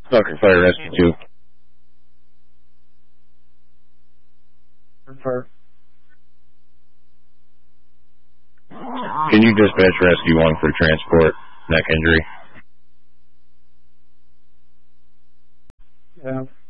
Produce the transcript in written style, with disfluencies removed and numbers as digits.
Stalker Fire Rescue 2. Can you dispatch Rescue 1 for transport? Neck injury. Yeah.